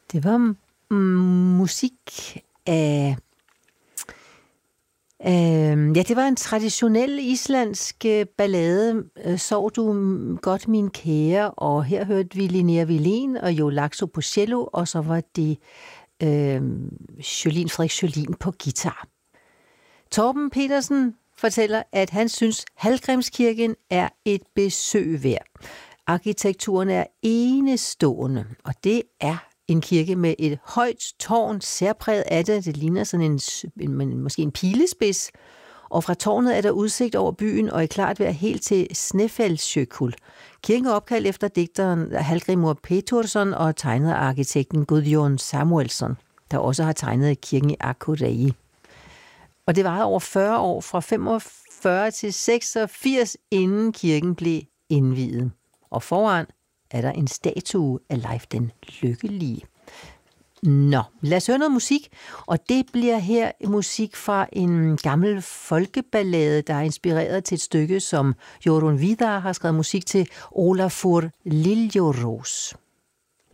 Det var musik af... det var en traditionel islandsk ballade, Sov du godt, min kære, og her hørte vi Linnea Wilén og Jo Laxo på cello, og så var det Frederik Jolin på guitar. Torben Petersen fortæller, at han synes, Hallgrímskirken er et besøg værd. Arkitekturen er enestående, og det er en kirke med et højt tårn, særpræget af det. Det ligner sådan måske en pilespids. Og fra tårnet er der udsigt over byen og er klart vejr helt til Snæfellsjökull. Kirken er opkaldt efter digteren Hallgrímur Pétursson og tegnet af arkitekten Guðjón Samuelsson, der også har tegnet kirken i Akureyri. Og det varede over 40 år, fra 45 til 86, inden kirken blev indviet. Og foran er der en statue af Leif den Lykkelige. Nå, lad os høre noget musik, og det bliver her musik fra en gammel folkeballade, der er inspireret til et stykke, som Jorunn Vidar har skrevet musik til, Ólafur Liljurós.